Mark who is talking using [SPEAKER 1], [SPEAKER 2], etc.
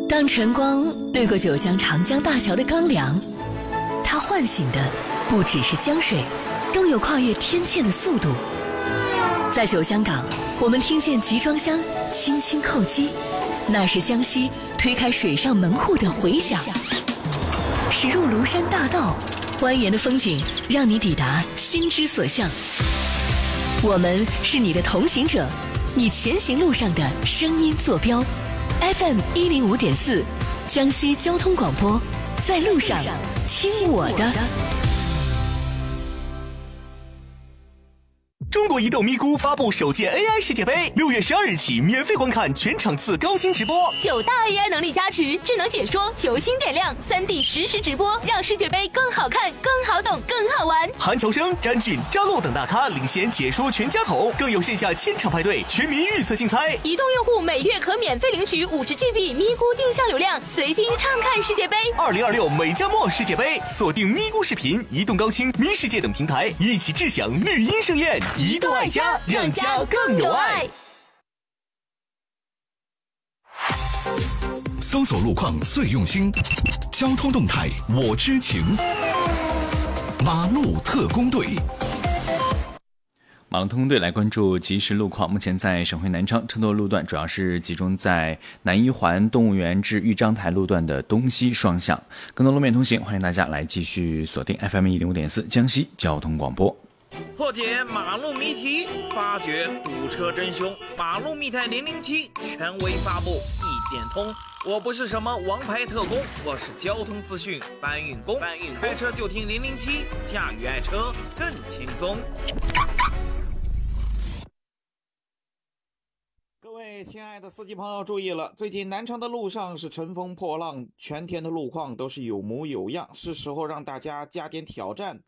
[SPEAKER 1] 当晨光掠过九江长江大桥的钢梁，它唤醒的不只是江水，更有跨越天堑的速度。在九江港，我们听见集装箱轻轻叩击，那是江西推开水上门户的回响。驶入庐山大道，蜿蜒的风景让你抵达心之所向。我们是你的同行者，你前行路上的声音坐标。FM 105.4，江西交通广播，在路上听我的。
[SPEAKER 2] 中国移动咪咕发布首届 AI 世界杯，6月12日起免费观看全场次高清直播
[SPEAKER 3] ，9大 AI 能力加持，智能解说，球星点亮，3D 实时直播，让世界杯更好看、更好懂、更好玩。
[SPEAKER 2] 韩乔生、詹俊、张璐等大咖领衔解说全家桶，更有线下千场派对、全民预测竞猜。
[SPEAKER 3] 移动用户每月可免费领取50GB 咪咕定向流量，随心畅看世界杯。
[SPEAKER 2] 2026美加墨世界杯，锁定咪咕视频、移动高清、咪世界等平台，一起智享绿茵盛宴。
[SPEAKER 3] 移动爱家，让家更有爱。
[SPEAKER 4] 搜索路况最用心，交通动态我知情。马路特工队。
[SPEAKER 5] 马路特工队来关注即时路况。目前在省会南昌，车多路段主要是集中在南一环动物园至豫章台路段的东西双向。更多路面通行，欢迎大家来继续锁定 FM 105.4江西交通广播。
[SPEAKER 6] 破解马路谜题，发掘堵车真凶。马路密探007权威发布，一点通。我不是什么王牌特工，我是交通资讯搬运工。开车就听007，驾驭爱车更轻松。各位亲爱的司机朋友注意了，最近南昌的路上是乘风破浪，全天的路况都是有模有样，是时候让大家加点挑战。